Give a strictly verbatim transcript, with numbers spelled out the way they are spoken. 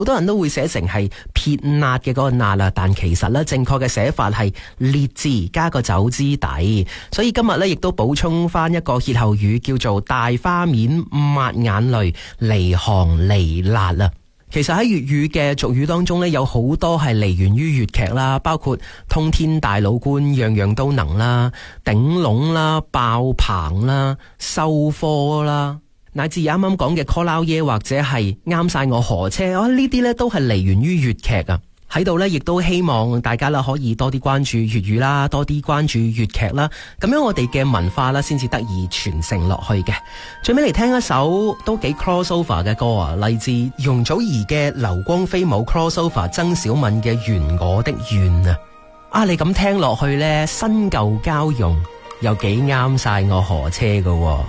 好多人都會寫成係撇辣嘅嗰個辣啦，但其實咧正確嘅寫法係烈字加個走之底，所以今日咧亦都補充翻一個歇後語，叫做大花面抹眼淚，離行離辣啦。其實喺粵語嘅俗語當中咧，有好多係嚟源於粵劇啦，包括通天大老倌樣樣都能啦，頂籠啦，爆棚啦，收科啦，乃至啱啱講嘅 call 撈嘢或者係啱晒我河車，啊呢啲咧都係嚟源於粵劇啊。喺度咧，亦都希望大家啦可以多啲關注粵語啦，多啲關注粵劇啦，咁樣我哋嘅文化啦先至得以傳承落去嘅。最尾嚟聽一首都幾 crossover 嘅歌啊，嚟自容祖兒嘅流光飛舞 crossover 曾小敏嘅願我的願啊。啊，你咁聽落去咧，新舊交融又幾啱晒我河車噶喎。